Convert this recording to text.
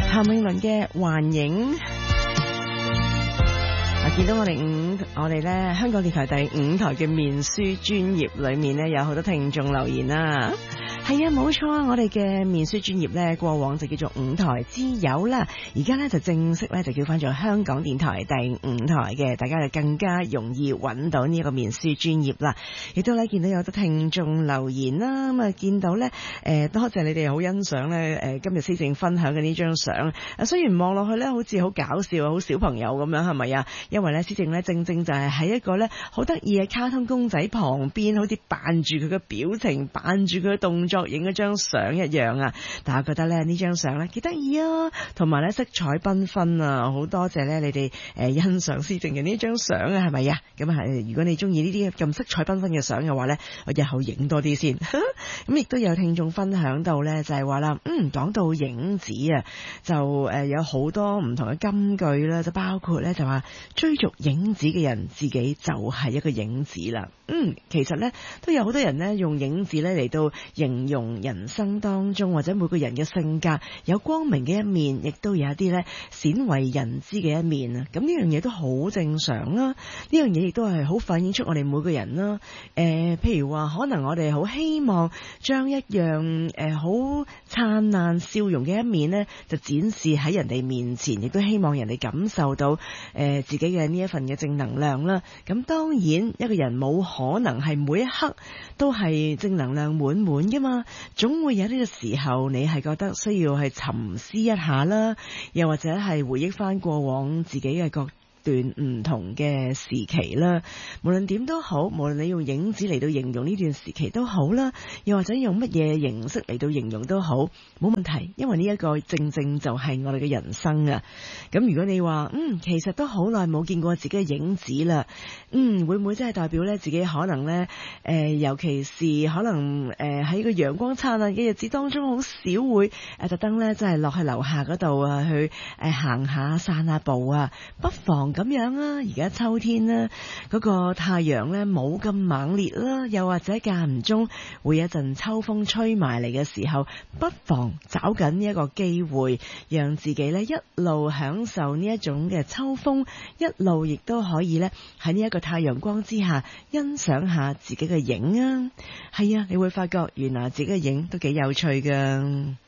譚詠麟嘅幻影。見到我哋咧香港電台第5台嘅面書專頁裏面咧有好多聽眾留言啦。係啊，冇錯啊！我哋嘅面書專頁咧，過往就叫做5台之友啦，而家咧就正式咧就叫翻做香港電台第5台嘅，大家就更加容易揾到呢個面書專頁啦。亦都咧見到有好多聽眾留言啦，咁啊見到咧多謝你哋好欣賞咧今日施政分享嘅呢張相。雖然望落去咧好似好搞笑、好小朋友咁樣，係咪啊？因為咧施政咧正正就係喺一個咧好得意嘅卡通公仔旁邊，好似扮住佢嘅表情、扮住佢嘅動作，影一張相一樣啊！但係我覺得咧呢張相咧幾得意啊，同埋咧色彩繽紛啊！好多謝咧你哋欣賞施政嘅呢張相啊，係咪啊？咁啊，如果你中意呢啲咁色彩繽紛嘅相嘅話咧，我日後影多啲先。咁亦都有聽眾分享到咧，就係話啦，講到影子啊，就有好多唔同嘅金句啦，就包括咧就話追逐影子嘅人自己就係一個影子啦。其實咧都有好多人咧用影子咧嚟到形容人生當中或者每個人嘅性格有光明嘅一面，亦都有一啲咧鮮為人知嘅一面啊。咁呢樣嘢都好正常啦，呢樣嘢亦都係好反映出我哋每個人啦。譬如話可能我哋好希望將一樣好燦爛笑容嘅一面咧，就展示喺人哋面前，亦都希望人哋感受到自己嘅呢一份嘅正能量啦。咁當然一個人冇可能係每一刻都係正能量滿滿噶嘛，總會有呢個時候你係覺得需要係沉思一下啦，又或者係回憶翻過往自己嘅段唔同嘅時期啦。無論點都好，無論你用影子嚟到形容呢段時期都好啦，又或者用乜嘢形式嚟到形容都好，冇問題，因為呢一個正正就係我哋嘅人生啊。咁如果你話其實都好耐冇見過自己嘅影子啦，會唔會真係代表咧自己可能咧尤其是可能喺個陽光燦爛嘅日子當中，好少會特登咧真係落去樓下嗰度啊去行下散下步啊，不妨咁樣啊，而家秋天啦，嗰個太陽咧冇咁猛烈啦，又或者間唔中會有一陣秋風吹埋嚟嘅時候，不妨找緊呢一個機會，讓自己咧一路享受呢一種嘅秋風，一路亦都可以咧喺呢一個太陽光之下欣賞下自己嘅影啊。係啊，你會發覺原來自己嘅影都幾有趣㗎。